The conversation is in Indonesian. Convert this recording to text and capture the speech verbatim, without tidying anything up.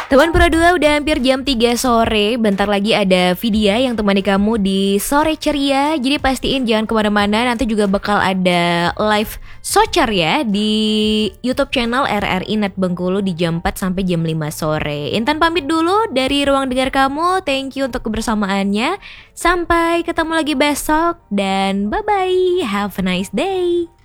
Teman Pro dua udah hampir jam tiga sore. Bentar lagi ada Vidya yang temani kamu di Sore Ceria. Jadi pastiin jangan kemana-mana. Nanti juga bakal ada live socar ya di YouTube channel R R I Net Bengkulu di jam empat sampai jam lima sore. Intan pamit dulu dari ruang dengar kamu. Thank you untuk kebersamaannya. Sampai ketemu lagi besok dan bye-bye. Have a nice day.